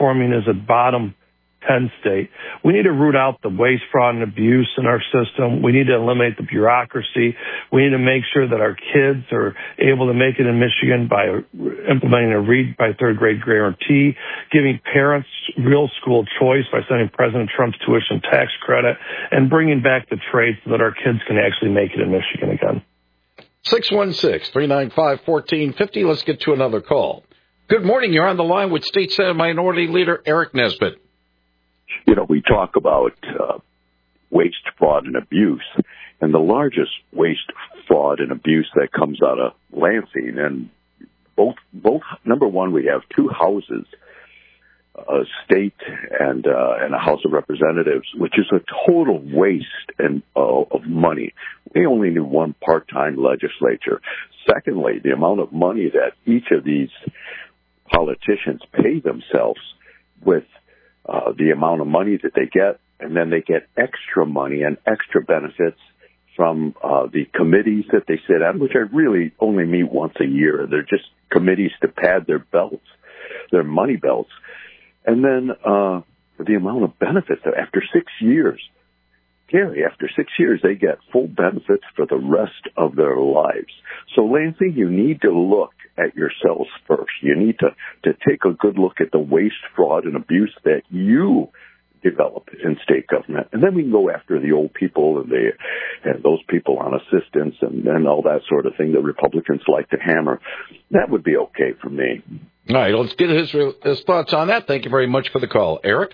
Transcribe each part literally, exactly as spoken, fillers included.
performing as a bottom ten state. We need to root out the waste, fraud, and abuse in our system. We need to eliminate the bureaucracy. We need to make sure that our kids are able to make it in Michigan by implementing a read by third grade guarantee, giving parents real school choice by sending President Trump's tuition tax credit, and bringing back the trades so that our kids can actually make it in Michigan again. six one six, three nine five, one four five zero. Let's get to another call. Good morning. You're on the line with State Senate Minority Leader Eric Nesbitt. You know, we talk about uh, waste, fraud, and abuse, and the largest waste, fraud, and abuse that comes out of Lansing, and both, both number one, we have two houses, a state and uh, and a House of Representatives, which is a total waste and uh, of money. We only need one part-time legislature. Secondly, the amount of money that each of these politicians pay themselves with Uh, the amount of money that they get, and then they get extra money and extra benefits from uh, the committees that they sit on, which are really only meet once a year. They're just committees to pad their belts, their money belts. And then uh, the amount of benefits after six years. Gary, after six years, they get full benefits for the rest of their lives. So, Lansing, you need to look at yourselves first. You need to, to take a good look at the waste, fraud, and abuse that you develop in state government. And then we can go after the old people and the and those people on assistance and, and all that sort of thing that Republicans like to hammer. That would be okay for me. All right, let's get his, his thoughts on that. Thank you very much for the call. Eric?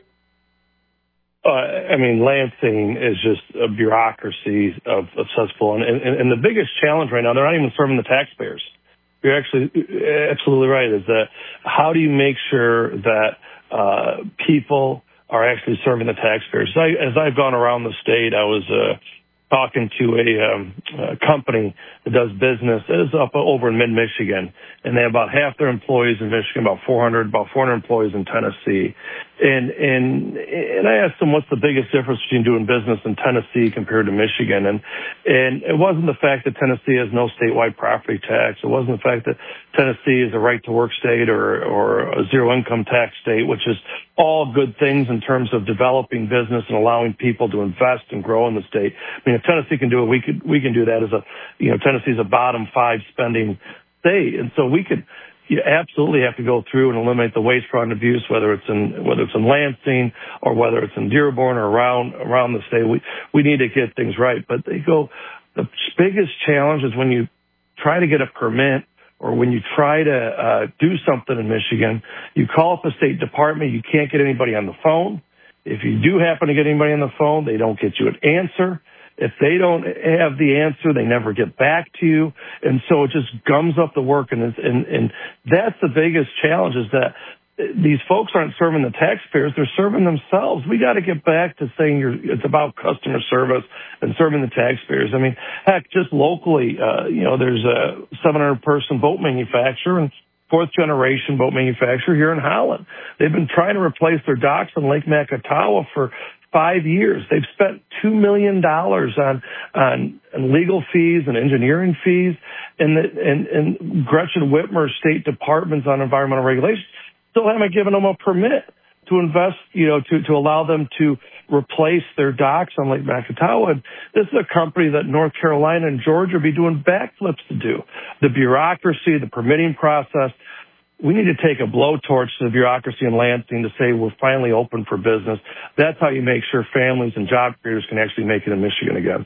Uh, I mean, Lansing is just a bureaucracy of, of cesspool. And, and, and the biggest challenge right now, they're not even serving the taxpayers. You're actually absolutely right, is that how do you make sure that uh, people are actually serving the taxpayers? As, I, as I've gone around the state, I was uh, talking to a, um, a company that does business. It's up over in mid-Michigan, and they have about half their employees in Michigan, about four hundred, about four hundred employees in Tennessee. And and and I asked them what's the biggest difference between doing business in Tennessee compared to Michigan, and and it wasn't the fact that Tennessee has no statewide property tax. It wasn't the fact that Tennessee is a right to work state or or a zero income tax state, which is all good things in terms of developing business and allowing people to invest and grow in the state. I mean, if Tennessee can do it, we could we can do that as a you know Tennessee's a bottom five spending state, and so we could. You absolutely have to go through and eliminate the waste, fraud, and abuse, whether it's in whether it's in Lansing or whether it's in Dearborn or around around the state. We we need to get things right. But they go. The biggest challenge is when you try to get a permit or when you try to uh, do something in Michigan. You call up the State Department. You can't get anybody on the phone. If you do happen to get anybody on the phone, they don't get you an answer. If they don't have the answer, they never get back to you. And so it just gums up the work. And, and, and that's the biggest challenge is that these folks aren't serving the taxpayers. They're serving themselves. We got to get back to saying you're, it's about customer service and serving the taxpayers. I mean, heck, just locally, uh, you know, there's a seven hundred person boat manufacturer and fourth generation boat manufacturer here in Holland. They've been trying to replace their docks on Lake Macatawa for five years. They've spent two million dollars on, on, on legal fees and engineering fees, and, the, and, and Gretchen Whitmer's State Department's on environmental regulations still haven't given them a permit to invest, you know, to, to allow them to replace their docks on Lake Macatawa. And this is a company that North Carolina and Georgia would be doing backflips to do. The bureaucracy, the permitting process, we need to take a blowtorch to the bureaucracy in Lansing to say we're finally open for business. That's how you make sure families and job creators can actually make it in Michigan again.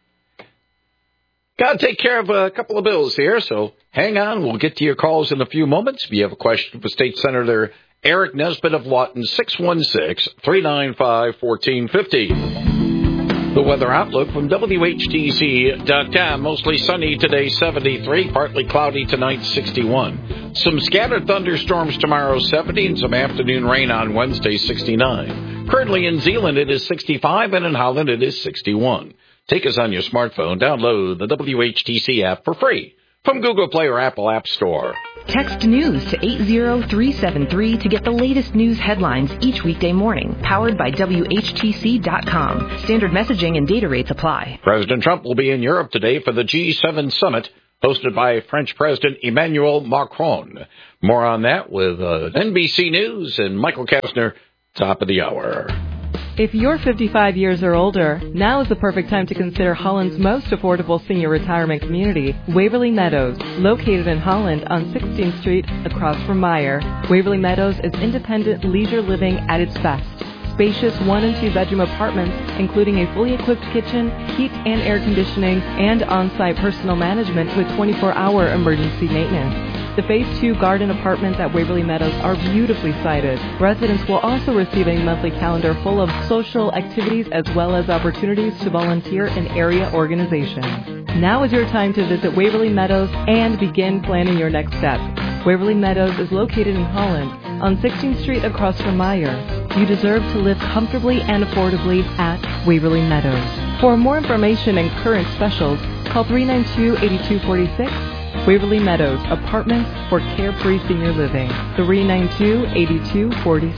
Got to take care of a couple of bills here, so hang on. We'll get to your calls in a few moments. If you have a question for State Senator Eric Nesbitt of Lawton, six one six, three nine five, one four five zero. The weather outlook from W H T C dot com. Mostly sunny today, seventy-three. Partly cloudy tonight, sixty-one. Some scattered thunderstorms tomorrow, seventy. And some afternoon rain on Wednesday, sixty-nine. Currently in Zeeland, it is sixty-five. And in Holland, it is sixty-one. Take us on your smartphone. Download the W H T C app for free from Google Play or Apple App Store. Text news to eight zero three seven three to get the latest news headlines each weekday morning. Powered by W H T C dot com. Standard messaging and data rates apply. President Trump will be in Europe today for the G seven summit hosted by French President Emmanuel Macron. More on that with uh, N B C News and Michael Kastner, top of the hour. If you're fifty-five years or older, now is the perfect time to consider Holland's most affordable senior retirement community, Waverly Meadows, located in Holland on sixteenth Street across from Meyer. Waverly Meadows is independent leisure living at its best. Spacious one and two bedroom apartments, including a fully equipped kitchen, heat and air conditioning, and on-site personal management with twenty-four hour emergency maintenance. The Phase two garden apartments at Waverly Meadows are beautifully sited. Residents will also receive a monthly calendar full of social activities as well as opportunities to volunteer in area organizations. Now is your time to visit Waverly Meadows and begin planning your next step. Waverly Meadows is located in Holland on sixteenth Street across from Meyer. You deserve to live comfortably and affordably at Waverly Meadows. For more information and current specials, call three nine two, eight two four six. Waverly Meadows, apartments for carefree senior living. three nine two, eight two four six.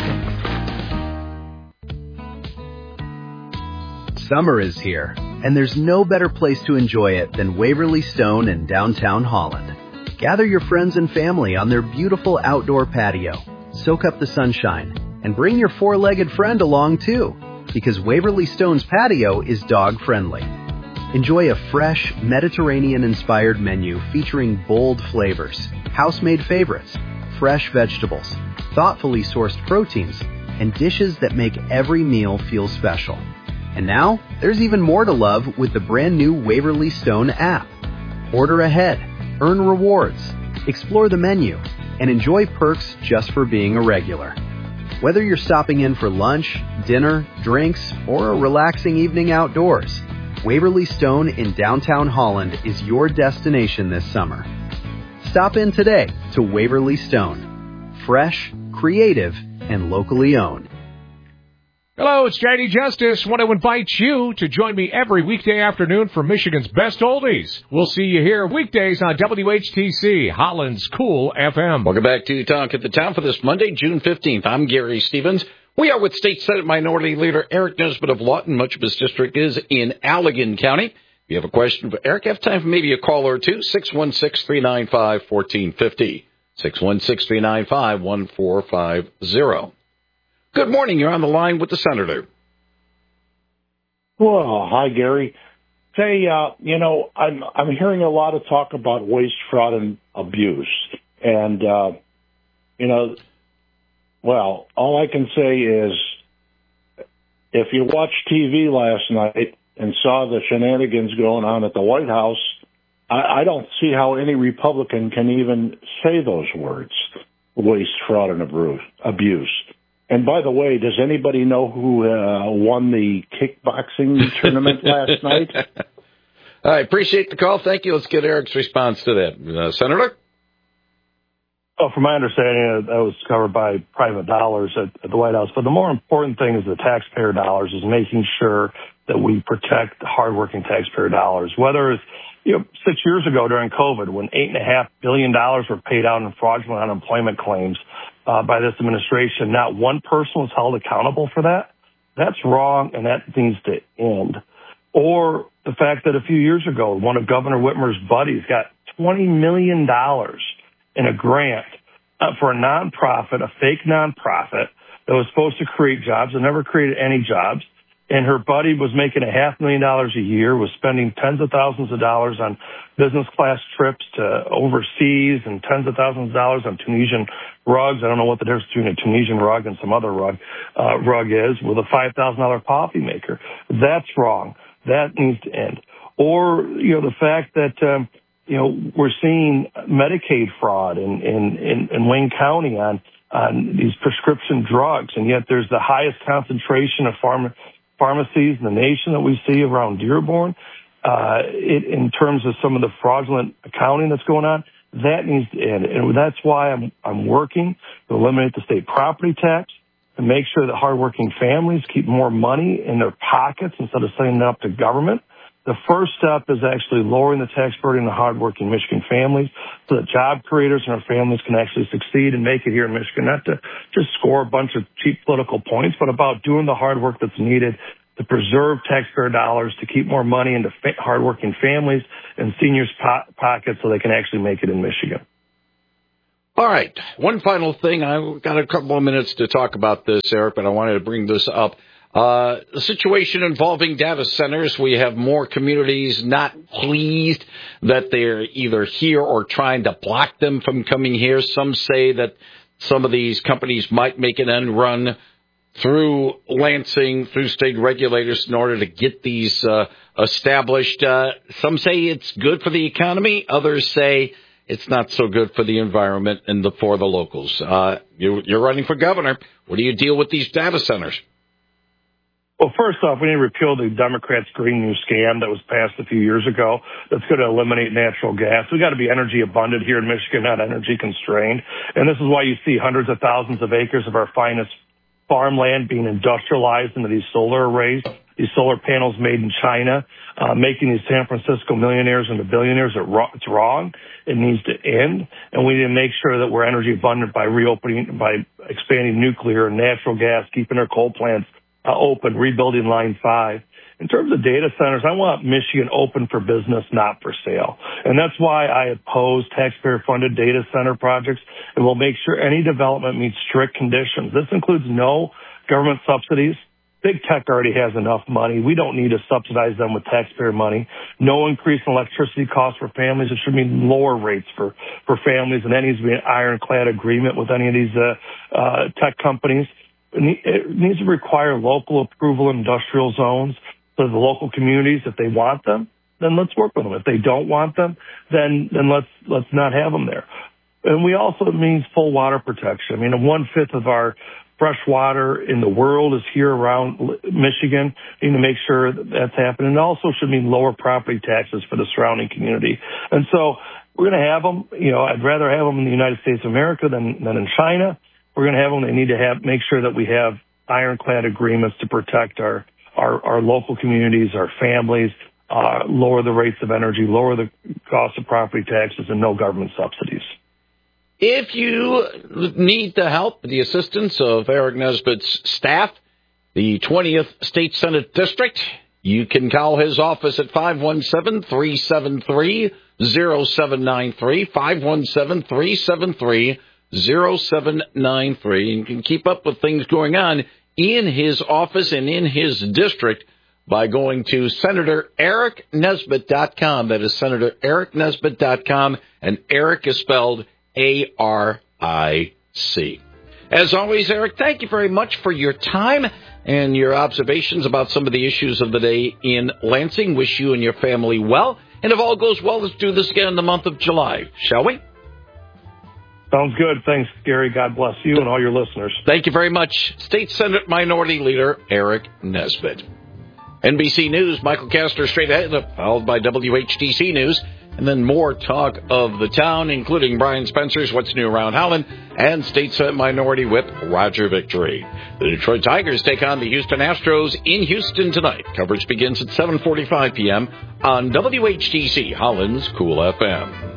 Summer is here, and there's no better place to enjoy it than Waverly Stone in downtown Holland. Gather your friends and family on their beautiful outdoor patio. Soak up the sunshine, and bring your four-legged friend along too, because Waverly Stone's patio is dog-friendly. Enjoy a fresh, Mediterranean-inspired menu featuring bold flavors, house-made favorites, fresh vegetables, thoughtfully sourced proteins, and dishes that make every meal feel special. And now, there's even more to love with the brand new Waverly Stone app. Order ahead, earn rewards, explore the menu, and enjoy perks just for being a regular. Whether you're stopping in for lunch, dinner, drinks, or a relaxing evening outdoors, Waverly Stone in downtown Holland is your destination this summer. Stop in today to Waverly Stone. Fresh, creative, and locally owned. Hello, it's J D Justice. I want to invite you to join me every weekday afternoon for Michigan's Best Oldies. We'll see you here weekdays on W H T C, Holland's Cool F M. Welcome back to Talk at the Town for this Monday, June fifteenth. I'm Gary Stevens. We are with State Senate Minority Leader Eric Nesbitt of Lawton. Much of his district is in Allegan County. If you have a question for Eric, have time for maybe a call or two, six one six, three nine five, one four five zero. six one six, three nine five, one four five zero. Good morning. You're on the line with the Senator. Well, hi, Gary. Say, uh, you know, I'm I'm hearing a lot of talk about waste, fraud, and abuse. And, uh, you know, well, all I can say is if you watched T V last night and saw the shenanigans going on at the White House, I, I don't see how any Republican can even say those words, waste, fraud, and abuse. And by the way, does anybody know who uh, won the kickboxing tournament last night? I appreciate the call. Thank you. Let's get Eric's response to that. Uh, Senator? Oh, from my understanding, that was covered by private dollars at, at the White House. But the more important thing is the taxpayer dollars, is making sure that we protect the hardworking taxpayer dollars. Whether it's, you know, six years ago during COVID, when eight and a half billion dollars were paid out in fraudulent unemployment claims uh, by this administration, not one person was held accountable for that. That's wrong, and that needs to end. Or the fact that a few years ago, one of Governor Whitmer's buddies got twenty million dollars in a grant uh, for a nonprofit, a fake nonprofit that was supposed to create jobs and never created any jobs. And her buddy was making a half million dollars a year, was spending tens of thousands of dollars on business class trips to overseas and tens of thousands of dollars on Tunisian rugs. I don't know what the difference between a Tunisian rug and some other rug, uh, rug is, with a five thousand dollars coffee maker. That's wrong. That needs to end. Or, you know, the fact that, um, you know, we're seeing Medicaid fraud in, in, in, in Wayne County on, on these prescription drugs, and yet there's the highest concentration of pharma, pharmacies in the nation that we see around Dearborn. Uh, it, in terms of some of the fraudulent accounting that's going on, that needs to end. And that's why I'm, I'm working to eliminate the state property tax, to make sure that hardworking families keep more money in their pockets instead of sending it up to government. The first step is actually lowering the tax burden on hardworking Michigan families so that job creators and our families can actually succeed and make it here in Michigan, not to just score a bunch of cheap political points, but about doing the hard work that's needed to preserve taxpayer dollars, to keep more money into fa- hardworking families and seniors' po- pockets so they can actually make it in Michigan. All right. One final thing. I've got a couple of minutes to talk about this, Eric, but I wanted to bring this up. Uh, the situation involving data centers, we have more communities not pleased that they're either here or trying to block them from coming here. Some say that some of these companies might make an end run through Lansing, through state regulators in order to get these uh, established. Uh, some say it's good for the economy. Others say it's not so good for the environment and the, for the locals. Uh, you, you're running for governor. What do you deal with these data centers? Well, first off, we need to repeal the Democrats' Green New scam that was passed a few years ago that's going to eliminate natural gas. We've got to be energy abundant here in Michigan, not energy constrained. And this is why you see hundreds of thousands of acres of our finest farmland being industrialized into these solar arrays, these solar panels made in China, uh, making these San Francisco millionaires into billionaires. It's wrong. It needs to end. And we need to make sure that we're energy abundant by reopening, by expanding nuclear and natural gas, keeping our coal plants uh, open, rebuilding Line five. In terms of data centers, I want Michigan open for business, not for sale. And that's why I oppose taxpayer-funded data center projects, and will make sure any development meets strict conditions. This includes no government subsidies. Big tech already has enough money. We don't need to subsidize them with taxpayer money. No increase in electricity costs for families. It should mean lower rates for, for families, and that needs to be an ironclad agreement with any of these uh, uh, tech companies. It needs to require local approval in industrial zones. So the local communities, if they want them, then let's work with them. If they don't want them, then then let's let's not have them there. And we also, it means full water protection. I mean, one fifth of our fresh water in the world is here around Michigan. We need to make sure that that's happening. It also should mean lower property taxes for the surrounding community. And so we're going to have them. You know, I'd rather have them in the United States of America than than in China. We're going to have them. They need to have make sure that we have ironclad agreements to protect our Our, our local communities, our families, uh, lower the rates of energy, lower the cost of property taxes, and no government subsidies. If you need the help, the assistance of Eric Nesbitt's staff, the twentieth State Senate District, you can call his office at five one seven, three seven three, zero seven nine three, five one seven, three seven three, zero seven nine three. You can keep up with things going on in his office and in his district by going to Senator Eric Nesbitt dot com. That is Senator Eric Nesbitt dot com, and Eric is spelled A R I C. As always, Eric, thank you very much for your time and your observations about some of the issues of the day in Lansing. Wish you and your family well. And if all goes well, let's do this again in the month of July, shall we? Sounds good. Thanks, Gary. God bless you and all your listeners. Thank you very much. State Senate Minority Leader Eric Nesbitt. N B C News, Michael Castor straight ahead, followed by W H T C News, and then more talk of the town, including Brian Spencer's What's New Around Howland, and State Senate Minority Whip Roger Victory. The Detroit Tigers take on the Houston Astros in Houston tonight. Coverage begins at seven forty-five p.m. on W H T C, Holland's Cool F M.